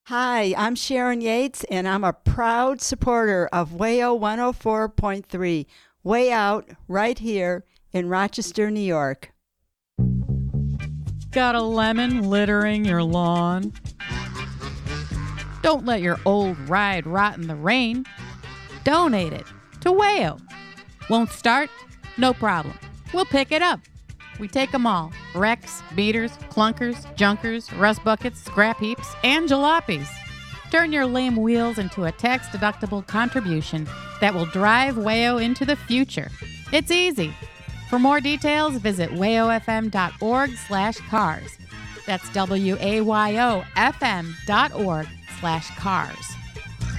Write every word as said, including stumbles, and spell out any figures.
Hi, I'm Sharon Yates, and I'm a proud supporter of WAYO one oh four point three, Way Out, right here in Rochester, New York. Got a lemon littering your lawn? Don't let your old ride rot in the rain. Donate it to WAYO. Won't start? No problem. We'll pick it up. We take them all. Wrecks, beaters, clunkers, junkers, rust buckets, scrap heaps, and jalopies. Turn your lame wheels into a tax-deductible contribution that will drive WAYO into the future. It's easy. For more details, visit wayofm.org slash cars. That's W-A-Y-O-F-M dot org slash cars.